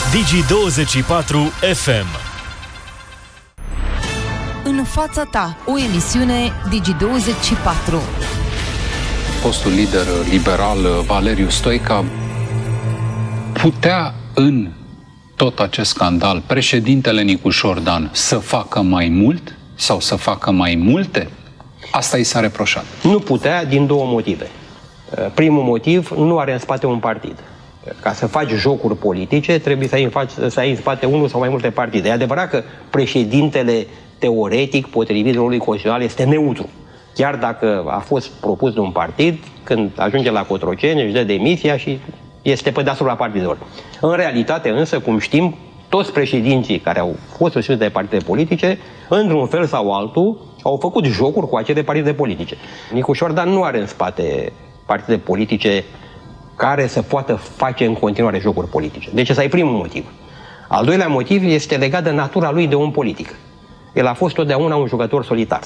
Digi24 FM. În fața ta, o emisiune Digi24. Fostul lider liberal Valeriu Stoica putea în tot acest scandal președintele Nicușor Dan să facă mai mult sau să facă mai multe? Asta i s-a reproșat. Nu putea din două motive. Primul motiv, nu are în spate un partid. Ca să faci jocuri politice, trebuie să ai în spate unul sau mai multe partide. E adevărat că președintele teoretic, potrivit rolului constituțional, este neutru. Chiar dacă a fost propus de un partid, când ajunge la Cotroceni, își dă demisia și este pe deasupra partidelor. În realitate, însă, cum știm, toți președinții care au fost susținuți de partide politice, într-un fel sau altul, au făcut jocuri cu acele partide politice. Nicușor Dan nu are în spate partide politice care să poată face în continuare jocuri politice. Deci ăsta e primul motiv. Al doilea motiv este legat de natura lui de om politic. El a fost totdeauna un jucător solitar.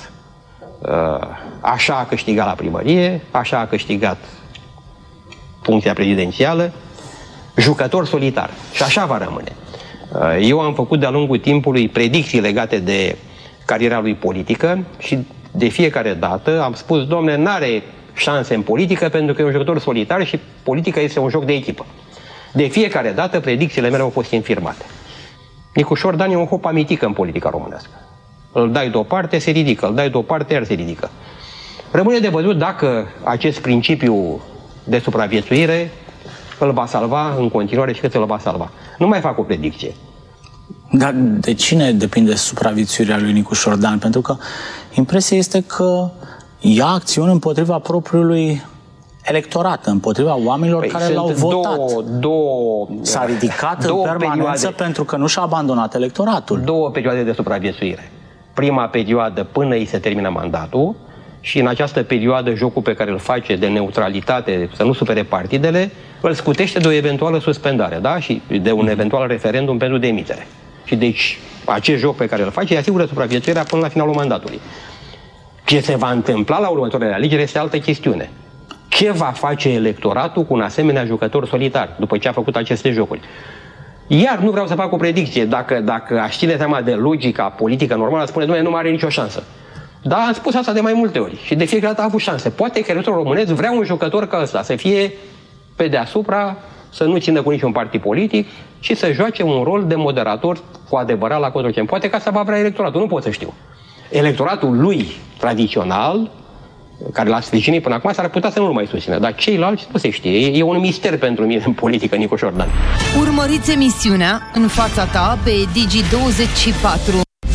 Așa a câștigat la primărie, așa a câștigat funcția prezidențială, jucător solitar. Și așa va rămâne. Eu am făcut de-a lungul timpului predicții legate de cariera lui politică și de fiecare dată am spus, dom'le, n-are șanse în politică pentru că e un jucător solitar și politica este un joc de echipă. De fiecare dată predicțiile mele au fost infirmate. Nicușor Dan e un hop amitică în politica românească. Îl dai deoparte, se ridică, îl dai deoparte, iar se ridică. Rămâne de văzut dacă acest principiu de supraviețuire îl va salva în continuare și cât îl va salva. Nu mai fac o predicție. Dar de cine depinde supraviețuirea lui Nicușor Dan? Pentru că impresia este că ia acțiuni împotriva propriului electorat, împotriva oamenilor care l-au votat. S-a ridicat în permanență pentru că nu și-a abandonat electoratul. Două perioade de supraviețuire. Prima perioadă până îi se termină mandatul și în această perioadă jocul pe care îl face de neutralitate, să nu supere partidele, îl scutește de o eventuală suspendare, da? Și de un eventual referendum pentru demitere. Și deci acest joc pe care îl face îi asigură supraviețuirea până la finalul mandatului. Ce se va întâmpla la următoarele alegeri este altă chestiune. Ce va face electoratul cu un asemenea jucător solitar după ce a făcut aceste jocuri? Iar nu vreau să fac o predicție. Dacă aș ține seama de logica politică normală, spune, dom'le, nu mai are nicio șansă. Dar am spus asta de mai multe ori și de fiecare dată a avut șanse. Poate că electorul românesc vrea un jucător ca ăsta, să fie pe deasupra, să nu țină cu niciun partid politic și să joace un rol de moderator cu adevărat la Cotroceni. Poate că asta va vrea electoratul, nu pot să știu. Electoratul lui tradițional, care l-a sprijinit până acum, s-ar putea să nu-l mai susțină. Dar ceilalți nu se știe. E un mister pentru mine în politică, Nicușor Dan. Urmăriți emisiunea În fața ta pe Digi24.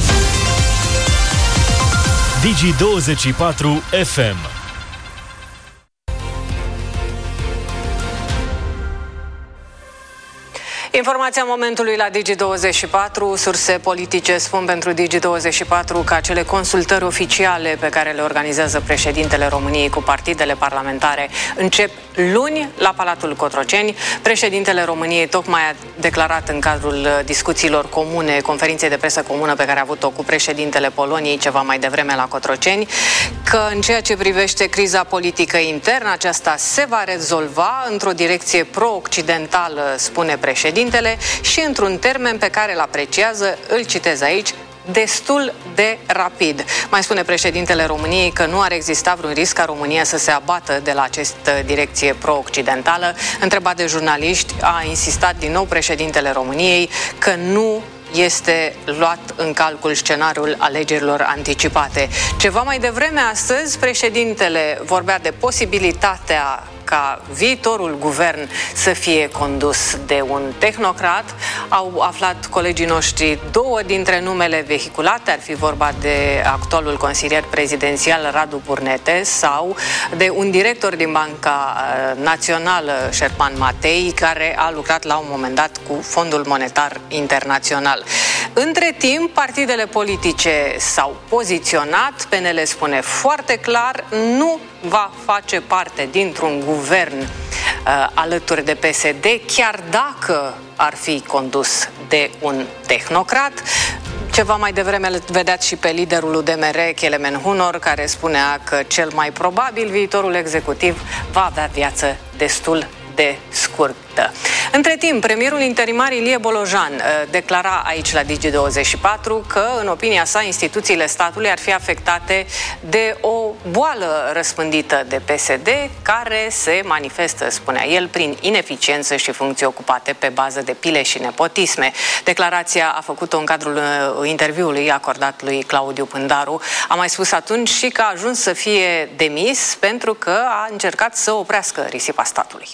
Digi24 FM. Informația momentului la Digi24. Surse politice spun pentru Digi24 că acele consultări oficiale pe care le organizează președintele României cu partidele parlamentare încep luni la Palatul Cotroceni. Președintele României tocmai a declarat în cadrul discuțiilor comune, conferinței de presă comună pe care a avut-o cu președintele Poloniei ceva mai devreme la Cotroceni, că în ceea ce privește criza politică internă, aceasta se va rezolva într-o direcție pro-occidentală, spune președintele, și într-un termen pe care îl apreciază, îl citez aici, destul de rapid. Mai spune președintele României că nu ar exista vreun risc ca România să se abată de la această direcție pro-occidentală. Întrebat de jurnaliști, a insistat din nou președintele României că nu este luat în calcul scenariul alegerilor anticipate. Ceva mai devreme astăzi, președintele vorbea de posibilitatea ca viitorul guvern să fie condus de un tehnocrat. Au aflat colegii noștri două dintre numele vehiculate, ar fi vorba de actualul consilier prezidențial Radu Burnete sau de un director din Banca Națională, Șerban Matei, care a lucrat la un moment dat cu Fondul Monetar Internațional. Între timp, partidele politice s-au poziționat. PNL spune foarte clar, nu va face parte dintr-un guvern alături de PSD, chiar dacă ar fi condus de un tehnocrat. Ceva mai devreme vedeați și pe liderul UDMR, Kelemen Hunor, care spunea că cel mai probabil viitorul executiv va avea viață destul de scurtă. Între timp, premierul interimar Ilie Bolojan declara aici la Digi24 că, în opinia sa, instituțiile statului ar fi afectate de o boală răspândită de PSD, care se manifestă, spunea el, prin ineficiență și funcții ocupate pe bază de pile și nepotisme. Declarația a făcut-o în cadrul interviului acordat lui Claudiu Pândaru. A mai spus atunci și că a ajuns să fie demis pentru că a încercat să oprească risipa statului.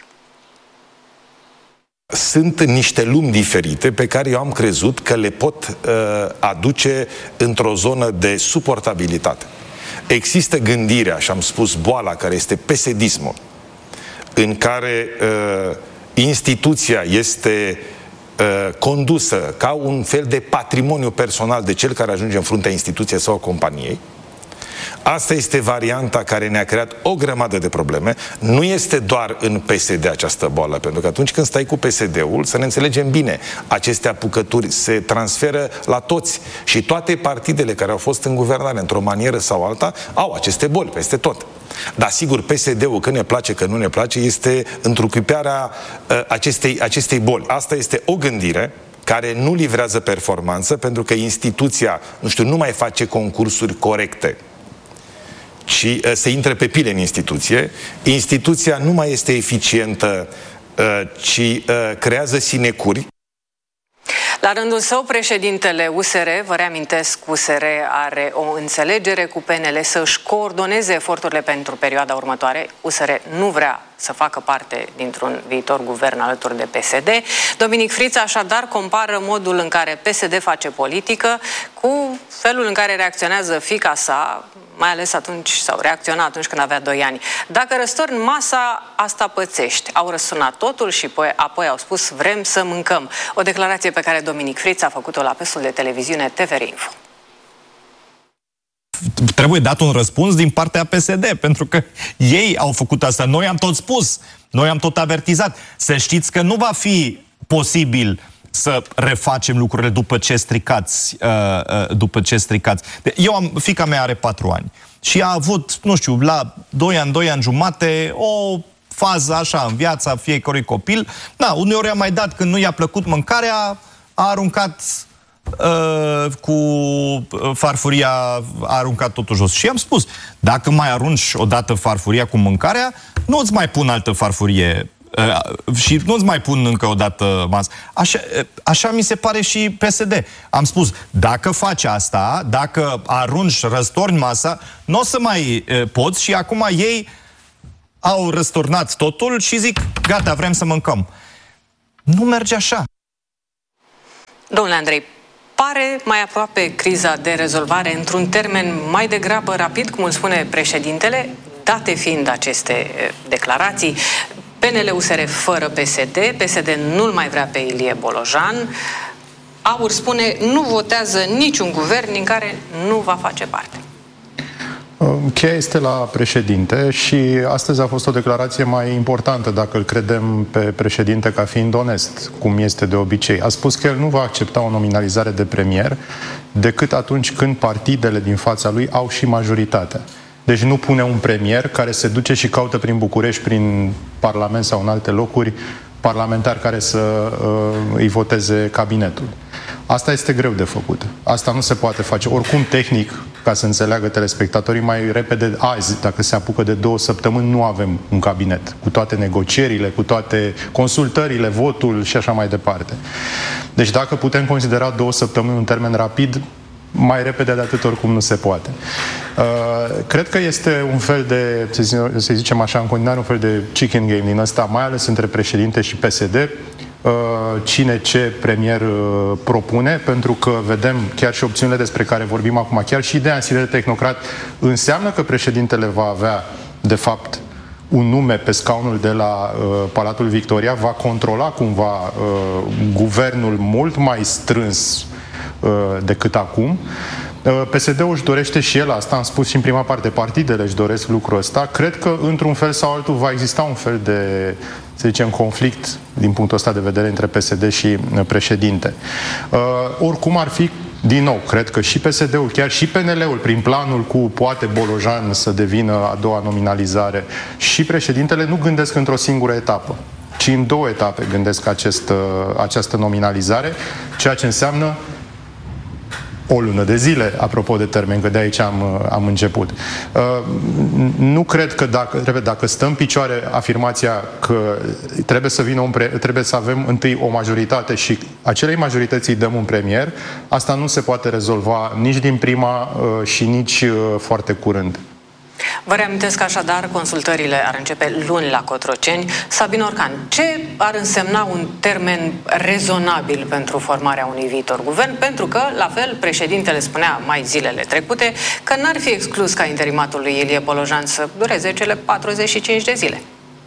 Sunt niște lumi diferite pe care eu am crezut că le pot aduce într-o zonă de suportabilitate. Există gândirea, și am spus boala, care este pesedismul, în care instituția este condusă ca un fel de patrimoniu personal de cel care ajunge în fruntea instituției sau a companiei. Asta este varianta care ne-a creat o grămadă de probleme. Nu este doar în PSD această boală, pentru că atunci când stai cu PSD-ul, să ne înțelegem bine, aceste apucături se transferă la toți și toate partidele care au fost în guvernare într-o manieră sau alta au aceste boli peste tot. Dar sigur, PSD-ul, că ne place, că nu ne place, este întruchiparea acestei boli. Asta este o gândire care nu livrează performanță, pentru că instituția, nu mai face concursuri corecte, ci se intră pe pile în instituție. Instituția nu mai este eficientă, ci creează sinecuri. La rândul său, președintele USR, vă reamintesc, USR are o înțelegere cu PNL să își coordoneze eforturile pentru perioada următoare. USR nu vrea să facă parte dintr-un viitor guvern alături de PSD. Dominic Friț așadar compară modul în care PSD face politică cu felul în care reacționează fiica sa, mai ales atunci, sau reacționa atunci când avea 2 ani. Dacă răstorni masa, asta pățești. Au răsunat totul și apoi au spus vrem să mâncăm. O declarație pe care Dominic Friț a făcut-o la postul de televiziune TVR Info. Trebuie dat un răspuns din partea PSD, pentru că ei au făcut asta. Noi am tot spus, noi am tot avertizat. Să știți că nu va fi posibil să refacem lucrurile după ce stricați. Fiica mea are 4 ani și a avut, nu știu, la 2 ani jumate, o fază așa în viața fiecărui copil. Da, uneori a mai dat, când nu i-a plăcut mâncarea, a aruncat cu farfuria, a aruncat totul jos. Și am spus, dacă mai arunci odată farfuria cu mâncarea, nu îți mai pun altă farfurie și nu-ți mai pun încă o dată masă. Așa mi se pare și PSD. Am spus, dacă faci asta, dacă arunci, răstorni masa, nu o să mai poți. Și acum ei au răsturnat totul și zic, gata, vrem să mâncăm. Nu merge așa. Domnule Andrei, pare mai aproape criza de rezolvare într-un termen mai degrabă rapid, cum îl spune președintele, date fiind aceste declarații. PNL-USR fără PSD, PSD nu-l mai vrea pe Ilie Bolojan, AUR spune nu votează niciun guvern din care nu va face parte. Cheia este la președinte și astăzi a fost o declarație mai importantă, dacă îl credem pe președinte ca fiind onest, cum este de obicei. A spus că el nu va accepta o nominalizare de premier decât atunci când partidele din fața lui au și majoritatea. Deci nu pune un premier care se duce și caută prin București, prin Parlament sau în alte locuri, parlamentari care să îi voteze cabinetul. Asta este greu de făcut. Asta nu se poate face. Oricum, tehnic, ca să înțeleagă telespectatorii, mai repede, azi, dacă se apucă de 2 săptămâni, nu avem un cabinet. Cu toate negocierile, cu toate consultările, votul și așa mai departe. Deci dacă putem considera 2 săptămâni un termen rapid, mai repede de atât oricum nu se poate. Cred că este un fel de, să zicem așa, în continuare un fel de chicken game din ăsta, mai ales între președinte și PSD, cine ce premier propune, pentru că vedem chiar și opțiunile despre care vorbim acum, chiar și ideea în sine de tehnocrat, înseamnă că președintele va avea, de fapt, un nume pe scaunul de la Palatul Victoria, va controla cumva guvernul mult mai strâns decât acum. PSD-ul își dorește și el asta, am spus și în prima parte, partidele își doresc lucrul ăsta. Cred că într-un fel sau altul va exista un fel de, să zicem, conflict din punctul ăsta de vedere între PSD și președinte. Oricum ar fi, din nou, cred că și PSD-ul, chiar și PNL-ul, prin planul cu poate Bolojan să devină a doua nominalizare, și președintele nu gândesc într-o singură etapă, ci în 2 etape gândesc această nominalizare, ceea ce înseamnă o lună de zile, apropo de termen, că de aici am început. Nu cred că dacă stă în picioare afirmația că trebuie să avem întâi o majoritate și acelei majorități îi dăm un premier, asta nu se poate rezolva nici din prima și nici foarte curând. Vă reamintesc așadar, consultările ar începe luni la Cotroceni. Sabin Orcan, ce ar însemna un termen rezonabil pentru formarea unui viitor guvern? Pentru că, la fel, președintele spunea mai zilele trecute că n-ar fi exclus ca interimatul lui Ilie Bolojan să dureze cele 45 de zile.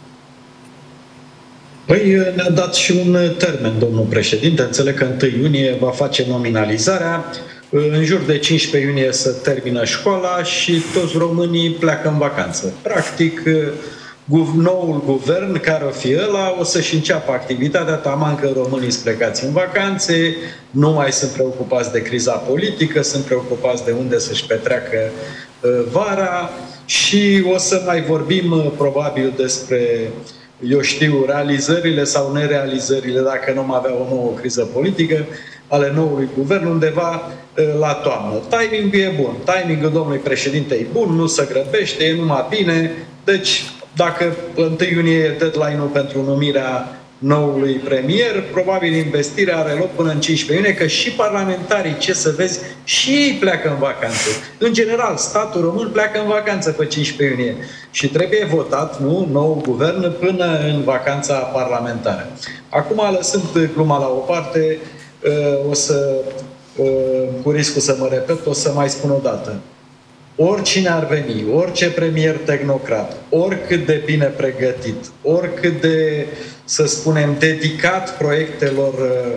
Păi ne-a dat și un termen, domnul președinte. Înțeleg că 1 iunie va face nominalizarea. În jur de 15 iunie se termină școala și toți românii pleacă în vacanță. Practic, noul guvern, care o fi ăla, o să-și înceapă activitatea taman că românii sunt plecați în vacanțe, nu mai sunt preocupați de criza politică, sunt preocupați de unde să-și petreacă vara și o să mai vorbim probabil despre, eu știu, realizările sau nerealizările, dacă nu mai avea o nouă criză politică, ale noului guvern undeva la toamnă. Timingul e bun. Timingul domnului președinte e bun, nu se grăbește, e numai bine. Deci, dacă 1 iunie e deadline-ul pentru numirea noului premier, probabil investirea are loc până în 15 iunie, că și parlamentarii, ce să vezi, și ei pleacă în vacanță. În general, statul român pleacă în vacanță pe 15 iunie și trebuie votat, nu, nou guvern până în vacanța parlamentară. Acum, lăsând gluma la o parte, o să, cu riscul să mă repet, o să mai spun o dată. Oricine ar veni, orice premier tehnocrat, oricât de bine pregătit, oricât de, să spunem, dedicat proiectelor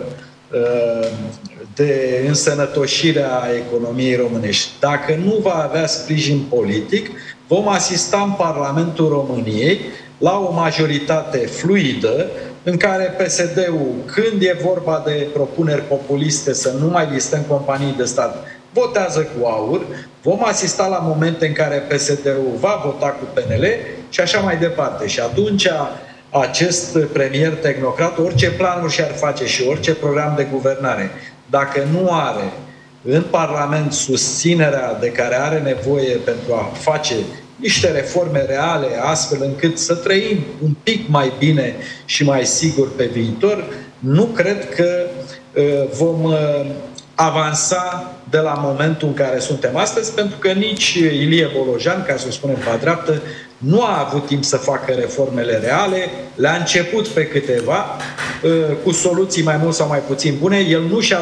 de însănătoșire a economiei românești, dacă nu va avea sprijin politic, vom asista în Parlamentul României la o majoritate fluidă, în care PSD-ul, când e vorba de propuneri populiste să nu mai listăm companii de stat, votează cu aur, vom asista la momente în care PSD-ul va vota cu PNL și așa mai departe. Și atunci acest premier tehnocrat, orice planuri și-ar face și orice program de guvernare, dacă nu are în Parlament susținerea de care are nevoie pentru a face niște reforme reale, astfel încât să trăim un pic mai bine și mai sigur pe viitor, nu cred că vom avansa de la momentul în care suntem astăzi, pentru că nici Ilie Bolojan, ca să o spunem pe dreaptă, nu a avut timp să facă reformele reale, le-a început pe câteva, cu soluții mai mult sau mai puțin bune, el nu și-a